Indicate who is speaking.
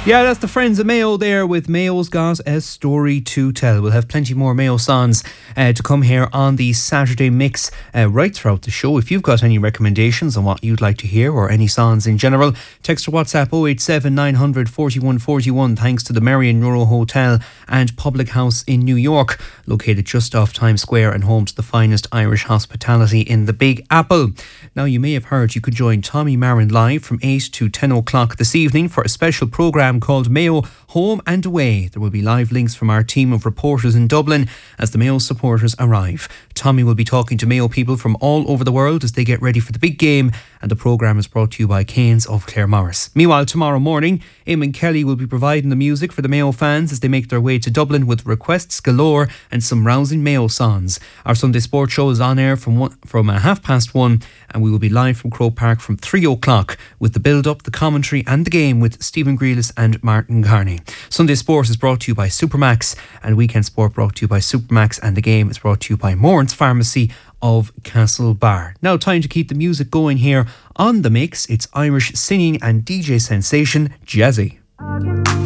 Speaker 1: Yeah, that's the friends of Mayo there with Mayo's got a story to tell. We'll have plenty more Mayo songs to come here on the Saturday mix right throughout the show. If you've got any recommendations on what you'd like to hear or any songs in general, text or WhatsApp 087 900 41 41 thanks to the Marion Euro Hotel and Public House in New York, located just off Times Square and home to the finest Irish hospitality in the Big Apple. Now, you may have heard you could join Tommy Marin live from 8 to 10 o'clock this evening for a special programme called Mayo Home and Away. There will be live links from our team of reporters in Dublin as the Mayo supporters arrive. Tommy will be talking to Mayo people from all over the world as they get ready for the big game, and the programme is brought to you by Canes of Claremorris. Meanwhile, tomorrow morning, Eamon Kelly will be providing the music for the Mayo fans as they make their way to Dublin with requests galore and some rousing Mayo songs. Our Sunday Sport Show is on air from 1:30, and we will be live from Croke Park from 3 o'clock with the build-up, the commentary and the game with Stephen Grealis and Martin Carney. Sunday Sport is brought to you by Supermax, and Weekend Sport brought to you by Supermax, and the game is brought to you by Moran's Pharmacy of Castlebar. Now, time to keep the music going here on The Mix. It's Irish singing and DJ sensation Jazzy.